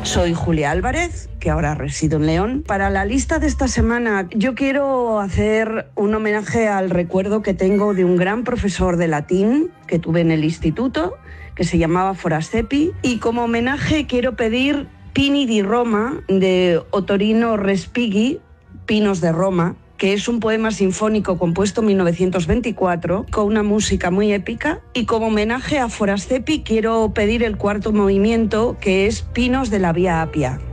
Soy Julia Álvarez, que ahora resido en León. Para la lista de esta semana yo quiero hacer un homenaje al recuerdo que tengo de un gran profesor de latín que tuve en el instituto, que se llamaba Forassepi, y como homenaje quiero pedir Pini di Roma de Ottorino Respighi, Pinos de Roma, que es un poema sinfónico compuesto en 1924 con una música muy épica. Y como homenaje a Forassepi quiero pedir el cuarto movimiento, que es Pinos de la Vía Appia.